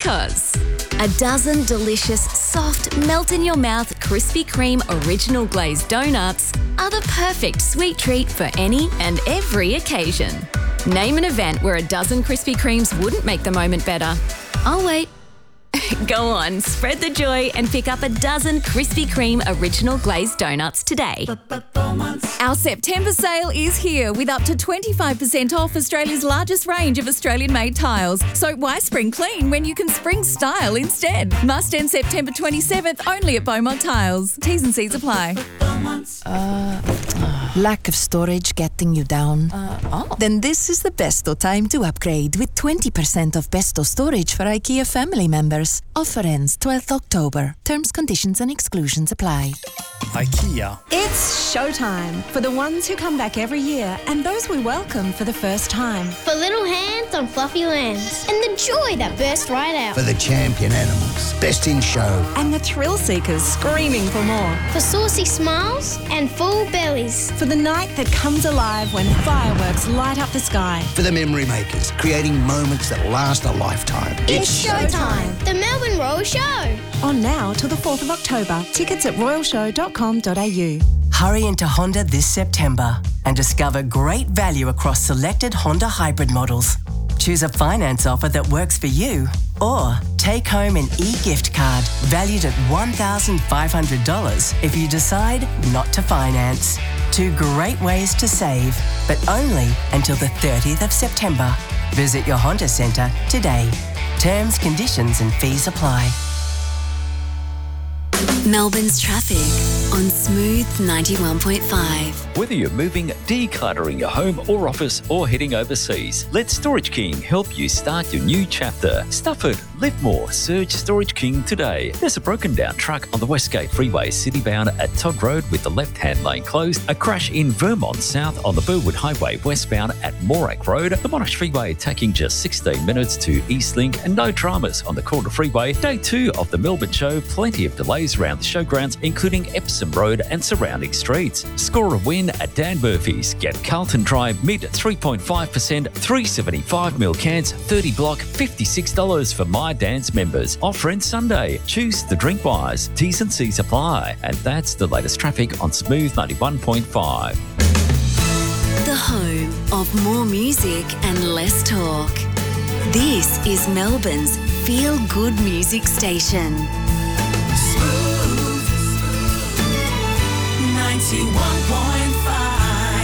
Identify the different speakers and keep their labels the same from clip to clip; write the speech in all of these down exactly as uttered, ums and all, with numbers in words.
Speaker 1: because a dozen delicious, soft, melt-in-your-mouth Krispy Kreme original glazed donuts are the perfect sweet treat for any and every occasion. Name an event where a dozen Krispy Kremes wouldn't make the moment better. I'll wait. Go on, spread the joy and pick up a dozen Krispy Kreme original glazed donuts today.
Speaker 2: Our September sale is here with up to twenty-five percent off Australia's largest range of Australian-made tiles. So why spring clean when you can spring style instead? Must end September twenty-seventh only at Beaumont Tiles. T's and C's apply.
Speaker 3: Uh, uh, lack of storage getting you down?
Speaker 2: Uh, oh.
Speaker 3: Then this is the besto time to upgrade with twenty percent off besto storage for IKEA family members. Offer ends twelfth October. Terms, conditions and exclusions apply.
Speaker 4: IKEA.
Speaker 5: It's showtime for the ones who come back every year and those we welcome for the first time.
Speaker 6: For little hands on fluffy lambs and the joy that burst right out.
Speaker 7: For the champion animals, best in show.
Speaker 5: And the thrill seekers screaming for more.
Speaker 6: For saucy smiles and full bellies.
Speaker 5: For the night that comes alive when fireworks light up the sky.
Speaker 7: For the memory makers, creating moments that last a lifetime.
Speaker 6: It's, it's showtime. The Melbourne Royal Show.
Speaker 5: On now till the fourth of October. Tickets at royal show dot com dot a u.
Speaker 8: Hurry into Honda this September and discover great value across selected Honda hybrid models. Choose a finance offer that works for you or take home an e-gift card valued at one thousand five hundred dollars if you decide not to finance. Two great ways to save, but only until the thirtieth of September. Visit your Honda Centre today. Terms, conditions and fees apply.
Speaker 1: Melbourne's traffic on Smooth ninety-one point five.
Speaker 9: Whether you're moving, decluttering your home or office, or heading overseas, let Storage King help you start your new chapter. Stafford, live more. Surge Storage King today. There's a broken down truck on the Westgate Freeway citybound at Todd Road with the left-hand lane closed. A crash in Vermont South on the Burwood Highway westbound at Morack Road. The Monash Freeway taking just sixteen minutes to Eastlink, and no dramas on the Calder Freeway. Day two of the Melbourne show. Plenty of delays around the showgrounds, including Epsom Road and surrounding streets. Score a win at Dan Murphy's. Get Carlton Dry mid three point five percent, three seventy-five mil cans, thirty block, fifty-six dollars for My Dan's members. Offer ends Sunday. Choose the drink wise. T's and C's apply. And that's the latest traffic on Smooth ninety-one point five.
Speaker 1: The home of more music and less talk. This is Melbourne's Feel Good Music Station.
Speaker 10: ninety-one point five.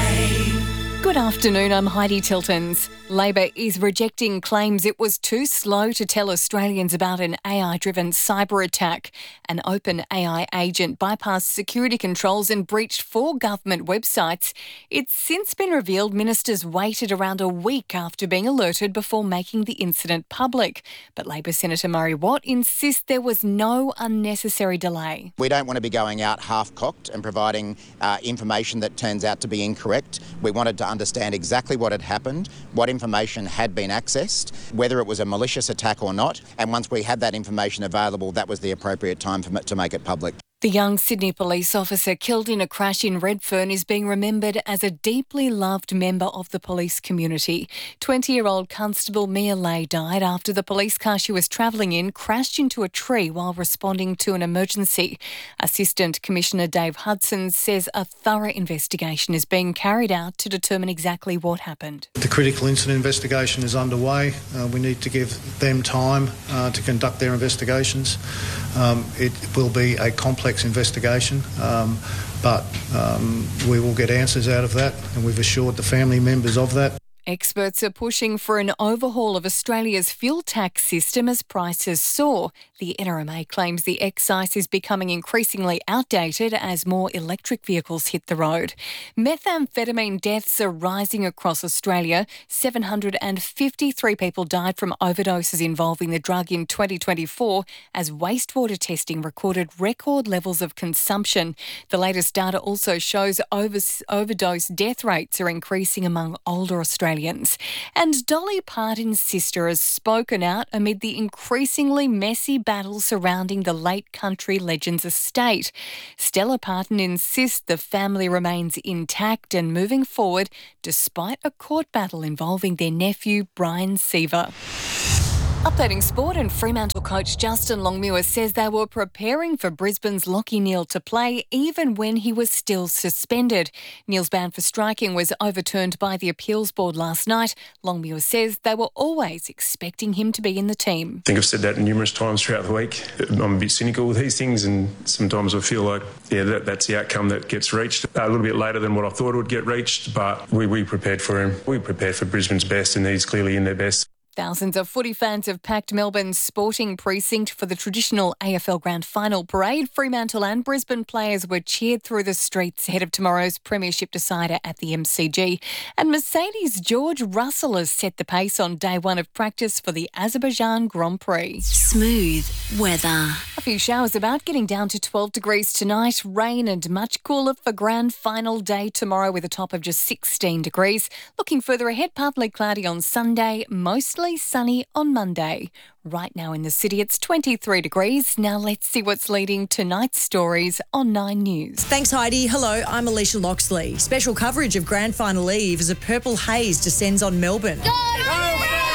Speaker 2: Good afternoon, I'm Heidi Tiltons. Labor is rejecting claims it was too slow to tell Australians about an A I-driven cyber attack. An open A I agent bypassed security controls and breached four government websites. It's since been revealed ministers waited around a week after being alerted before making the incident public. But Labor Senator Murray Watt insists there was no unnecessary delay.
Speaker 11: We don't want to be going out half-cocked and providing uh, information that turns out to be incorrect. We wanted to understand exactly what had happened, what information had been accessed, whether it was a malicious attack or not, and once we had that information available, that was the appropriate time for it to make it public.
Speaker 2: The young Sydney police officer killed in a crash in Redfern is being remembered as a deeply loved member of the police community. twenty-year-old Constable Mia Lay died after the police car she was travelling in crashed into a tree while responding to an emergency. Assistant Commissioner Dave Hudson says a thorough investigation is being carried out to determine exactly what happened.
Speaker 12: The critical incident investigation is underway. Uh, we need to give them time uh, to conduct their investigations. Um, it will be a complex investigation, um, but um, we will get answers out of that, and we've assured the family members of that.
Speaker 2: Experts are pushing for an overhaul of Australia's fuel tax system as prices soar. The N R M A claims the excise is becoming increasingly outdated as more electric vehicles hit the road. Methamphetamine deaths are rising across Australia. seven hundred fifty-three people died from overdoses involving the drug in twenty twenty-four as wastewater testing recorded record levels of consumption. The latest data also shows over- overdose death rates are increasing among older Australians. And Dolly Parton's sister has spoken out amid the increasingly messy battle surrounding the late country legend's estate. Stella Parton insists the family remains intact and moving forward despite a court battle involving their nephew Brian Seaver. Updating sport, and Fremantle coach Justin Longmuir says they were preparing for Brisbane's Lachie Neale to play even when he was still suspended. Neale's ban for striking was overturned by the appeals board last night. Longmuir says they were always expecting him to be in the team.
Speaker 4: I think I've said that numerous times throughout the week. I'm a bit cynical with these things, and sometimes I feel like, yeah, that, that's the outcome that gets reached. A little bit later than what I thought it would get reached, but we, we prepared for him. We prepared for Brisbane's best, and he's clearly in their best.
Speaker 2: Thousands of footy fans have packed Melbourne's Sporting Precinct for the traditional A F L Grand Final parade. Fremantle and Brisbane players were cheered through the streets ahead of tomorrow's premiership decider at the M C G. And Mercedes' George Russell has set the pace on day one of practice for the Azerbaijan Grand Prix.
Speaker 1: Smooth weather.
Speaker 2: A few showers about, getting down to twelve degrees tonight. Rain and much cooler for Grand Final day tomorrow with a top of just sixteen degrees. Looking further ahead, partly cloudy on Sunday, mostly sunny on Monday. Right now in the city, it's twenty-three degrees. Now let's see what's leading tonight's stories on Nine News.
Speaker 13: Thanks, Heidi. Hello, I'm Alicia Loxley. Special coverage of Grand Final Eve as a purple haze descends on Melbourne.
Speaker 6: Go, go,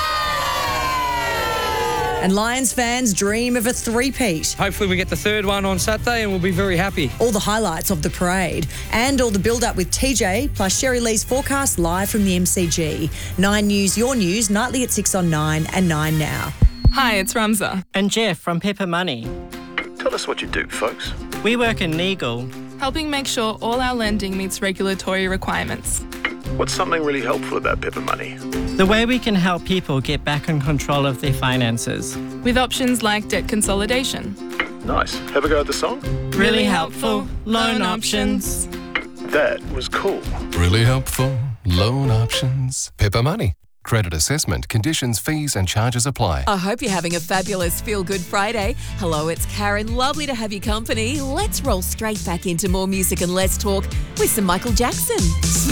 Speaker 13: And Lions fans dream of a three-peat.
Speaker 14: Hopefully we get the third one on Saturday and we'll be very happy.
Speaker 13: All the highlights of the parade and all the build-up with T J plus Sherry Lee's forecast live from the M C G. Nine News, your news, nightly at six on Nine and Nine Now.
Speaker 15: Hi, it's Ramza.
Speaker 16: And Jeff from Pepper Money.
Speaker 17: Tell us what you do, folks.
Speaker 16: We work in legal,
Speaker 15: helping make sure all our lending meets regulatory requirements.
Speaker 17: What's something really helpful about Pepper Money?
Speaker 16: The way we can help people get back in control of their finances.
Speaker 15: With options like debt consolidation.
Speaker 17: Nice. Have a go at the song?
Speaker 15: Really helpful. Loan options.
Speaker 17: That was cool.
Speaker 18: Really helpful. Loan options. Pepper Money. Credit assessment, conditions, fees and charges apply.
Speaker 19: I hope you're having a fabulous Feel Good Friday. Hello, it's Karen. Lovely to have your company. Let's roll straight back into more music and less talk with some Michael Jackson.